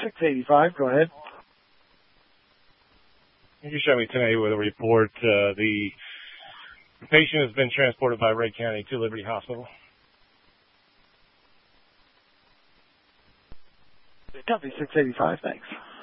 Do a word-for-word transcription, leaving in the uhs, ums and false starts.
six eighty-five, go ahead. You can show me tonight with a report. Uh, the patient has been transported by Wright County to Liberty Hospital. Copy, six eighty-five, thanks.